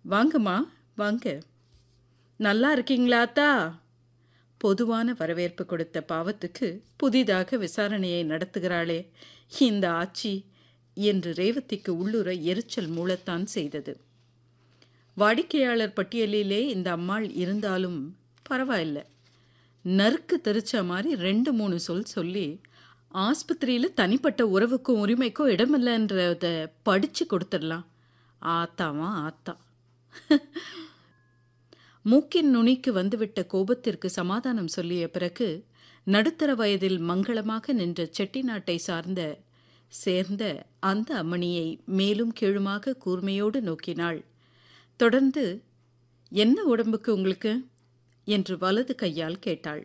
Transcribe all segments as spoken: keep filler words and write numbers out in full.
வாங்கம்மா வாங்க, நல்லா இருக்கீங்களா அத்தா? பொதுவான வரவேற்பு கொடுத்த பாவத்துக்கு புதிதாக விசாரணையை நடத்துகிறாளே இந்த ஆட்சி என்று ரேவதிக்கு உள்ளுர எரிச்சல் மூளத்தான் செய்தது. வாடிக்கையாளர் பட்டியலிலே இந்த அம்மாள் இருந்தாலும் பரவாயில்ல, நறுக்கு தெரிச்ச மாதிரி ரெண்டு மூணு சொல் சொல்லி ஆஸ்பத்திரியில் தனிப்பட்ட உறவுக்கும் உரிமைக்கும் இடமில்லைன்றத படித்து கொடுத்துடலாம். ஆத்தாவா ஆத்தா. மூக்கின் நுனிக்கு வந்துவிட்ட கோபத்திற்கு சமாதானம் சொல்லிய பிறகு நடுத்தர வயதில் மங்களமாக நின்ற செட்டிநாட்டை சார்ந்த சேர்ந்த அந்த அம்மணியை மேலும் கீழுமாக கூர்மையோடு நோக்கினாள். தொடர்ந்து, என்ன உடம்புக்கு உங்களுக்கு என்று வலது கையால் கேட்டாள்.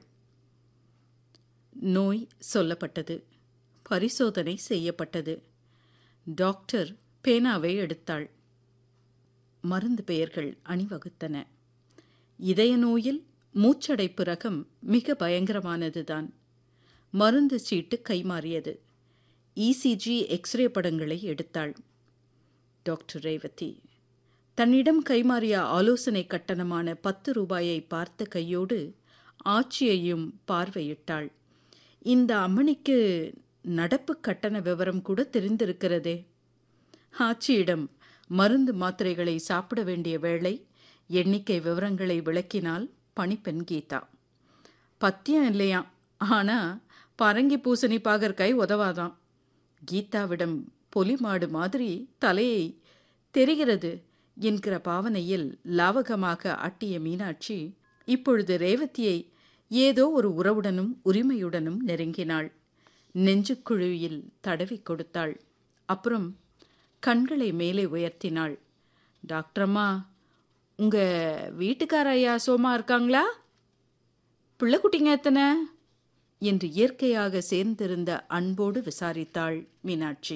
நோய் சொல்லப்பட்டது. பரிசோதனை செய்யப்பட்டது. டாக்டர் பேனாவை எடுத்தாள். மருந்து பெயர்கள் அணிவகுத்தன. இதய நோயில் மூச்சடைப்பு ரகம் மிக பயங்கரமானதுதான். மருந்து சீட்டு கைமாறியது. இசிஜி எக்ஸ்ரே படங்களை எடுத்தாள். டாக்டர் ரேவதி தன்னிடம் கைமாறிய ஆலோசனை கட்டணமான பத்து ரூபாயை பார்த்த கையோடு ஆட்சியையும் பார்வையிட்டாள். இந்த அம்மணிக்கு நடப்பு கட்டண விவரம் கூட தெரிந்திருக்கிறதே. ஆட்சியிடம் மருந்து மாத்திரைகளை சாப்பிட வேண்டிய வேளை எண்ணிக்கை விவரங்களை விளக்கினாள் பணிப்பெண் கீதா. பத்தியம் இல்லையாம், ஆனால் பரங்கி பூசணி பாகற்காய் உதவாதான். கீதாவிடம் பொலிமாடு மாதிரி தலையை தெரிகிறது என்கிற பாவனையில் லாவகமாக ஆட்டிய மீனாட்சி இப்பொழுது ரேவதியை ஏதோ ஒரு உறவுடனும் உரிமையுடனும் நெருங்கினாள். நெஞ்சுக்குழியில் தடவி கொடுத்தாள். அப்புறம் கண்களை மேலே உயர்த்தினாள். டாக்டரம்மா, உங்கள் வீட்டுக்கார ஐயா சோமா இருக்காங்களா? பிள்ளைக்குட்டிங்க எத்தனை என்று இயற்கையாக சேர்ந்திருந்த அன்போடு விசாரித்தாள் மீனாட்சி.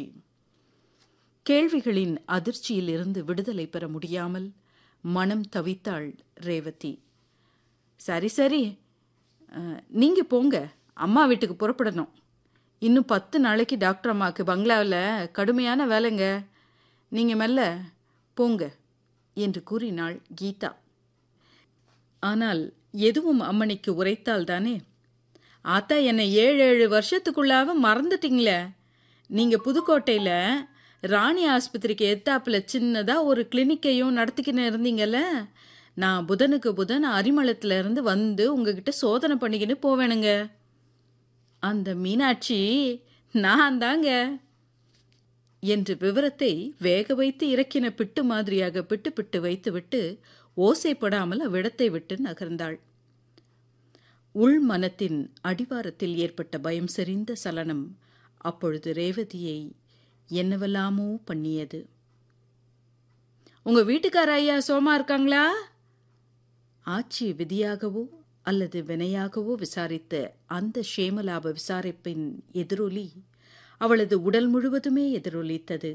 கேள்விகளின் அதிர்ச்சியில் இருந்து விடுதலை பெற முடியாமல் மனம் தவித்தாள் ரேவதி. சரி சரி, நீங்கள் போங்க, அம்மா வீட்டுக்கு புறப்படணும். இன்னும் பத்து நாளைக்கு டாக்டர் அம்மாவுக்கு பங்களாவில் கடுமையான வேலைங்க, நீங்கள் மெல்ல போங்க என்று கூறினாள் கீதா. ஆனால் எதுவும் அம்மணிக்கு உரைத்தால்தானே. ஆத்தா, என்னை ஏழு ஏழு வருஷத்துக்குள்ளாக மறந்துட்டீங்களே. நீங்கள் புதுக்கோட்டையில் ராணி ஆஸ்பத்திரிக்கு எத்தாப்பில் சின்னதாக ஒரு கிளினிக்கையும் நடத்திக்கின்னு இருந்தீங்கல்ல. நான் புதனுக்கு புதன் அரிமளத்தில் இருந்து வந்து உங்ககிட்ட சோதனை பண்ணிக்கின்னு போவேணுங்க. அந்த மீனாட்சி நான் தாங்க என்று விவரத்தை வேக வைத்து இறக்கின பிட்டு மாதிரியாக பிட்டு பிட்டு வைத்துவிட்டு ஓசைப்படாமல் அவ்விடத்தை விட்டு நகர்ந்தாள். உள் மனத்தின் அடிவாரத்தில் ஏற்பட்ட பயம் செறிந்த சலனம் அப்பொழுது ரேவதியை என்னவெல்லாமோ பண்ணியது. உங்க வீட்டுக்கார ஐயா சோமா இருக்காங்களா? ஆட்சி விதியாகவோ அல்லது வினையாகவோ விசாரித்த அந்த ஷேமலாப விசாரிப்பின் எதிரொலி அவளது உடல் முழுவதுமே எதிரொலித்தது.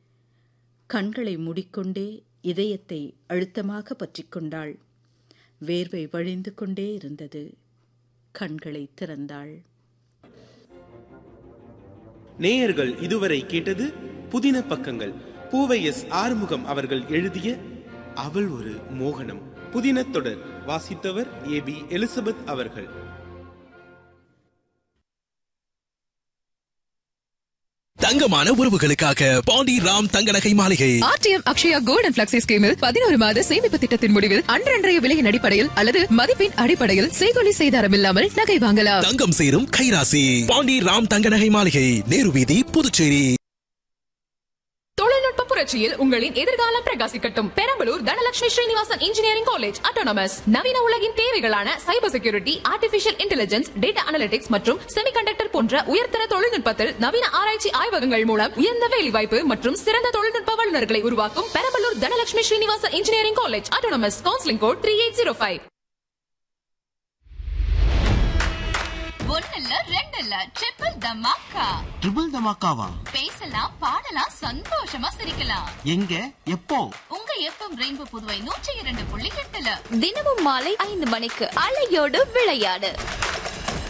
கண்களை மூடிக்கொண்டே இதயத்தை அழுத்தமாக பற்றி கொண்டாள். வேர்வை வழிந்து கொண்டே இருந்தது. கண்களை திறந்தாள். நேயர்கள் இதுவரை கேட்டது புதின பக்கங்கள். பூவை எஸ் ஆறுமுகம் அவர்கள் எழுதிய அவள் ஒரு மோகனம் புதின தொடர். வாசித்தவர் ஏ பி எலிசபெத் அவர்கள். தங்கமான உறவுகளுக்காக பாண்டி ராம் தங்க நகை மாளிகை. RTM Akshaya gold and flexi ஸ்கீமில் பதினோரு மாத சேமிப்பு திட்டத்தின் முடிவில் அன்றன்றைய விலையின் அடிப்படையில் அல்லது மதிப்பின் அடிப்படையில் செய்கொலி செய்தாரம் இல்லாமல் நகை வாங்கலாம். தங்கம் சேரும் கைராசி. பாண்டி ராம் தங்க நகை மாளிகை, நேரு வீதி, புதுச்சேரி. தொழில்நுட்ப புரட்சியில் உங்களின் எதிர்காலம் பிரகாசிக்கட்டும். Perambalur Dhanalakshmi Srinivasan engineering college autonomous நவீன உலகின் தேவைகளான cyber security, artificial intelligence, data analytics மற்றும் செமிகண்டக்டர் போன்ற உயர்தர தொழில்நுட்பத்தில் நவீன ஆராய்ச்சி ஆய்வகங்கள் மூலம் உயர்ந்த வேலைவாய்ப்பு மற்றும் சிறந்த தொழில்நுட்ப வல்லுநர்களை உருவாக்கும் Perambalur Dhanalakshmi Srinivasan engineering college autonomous. Counselling code three eight zero five. ஒன்னல்ல ரெண்டல்ல triple dhamaka. Triple தமாக்காவா? பேசலாம், பாடலாம், சந்தோஷமா சிரிக்கலாம். எங்க எப்போ? உங்க எஃப்எம் ரெயின்போ புதுவை நூற்றி இரண்டு புள்ளி எட்டுல தினமும் மாலை ஐந்து மணிக்கு அலையோடு விளையாடு.